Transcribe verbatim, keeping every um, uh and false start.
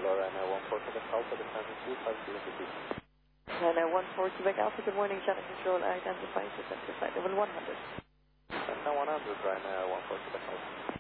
Hello, Ryanair one four Quebec Alpha, the time is two five zero two. Ryanair one four Quebec Alpha, good morning, channel control, identify to flight level one hundred. Ryanair one hundred, Ryanair one four Quebec Alpha.